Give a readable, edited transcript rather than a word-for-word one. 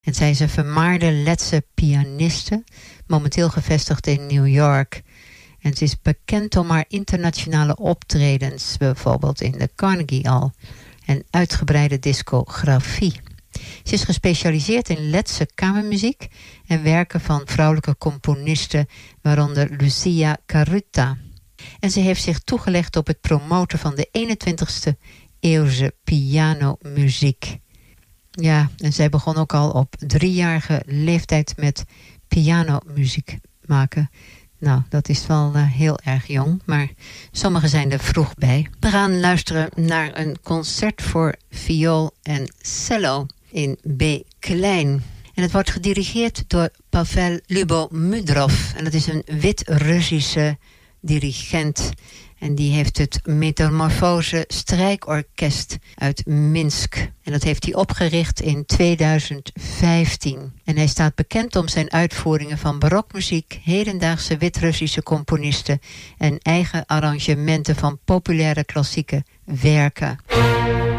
En zij is een vermaarde Letse pianiste, momenteel gevestigd in New York. En ze is bekend om haar internationale optredens, bijvoorbeeld in de Carnegie Hall, en uitgebreide discografie. Ze is gespecialiseerd in Letse kamermuziek en werken van vrouwelijke componisten, waaronder Lucia Caruta. En ze heeft zich toegelegd op het promoten van de 21ste eeuwse pianomuziek. Ja, en zij begon ook al op 3-jarige leeftijd met pianomuziek maken. Nou, dat is wel heel erg jong, maar sommigen zijn er vroeg bij. We gaan luisteren naar een concert voor viool en cello in B klein. En het wordt gedirigeerd door Pavel Lubomudrov. En dat is een wit-Russische dirigent. En die heeft het Metamorfose Strijkorkest uit Minsk. En dat heeft hij opgericht in 2015. En hij staat bekend om zijn uitvoeringen van barokmuziek, hedendaagse wit-Russische componisten en eigen arrangementen van populaire klassieke werken.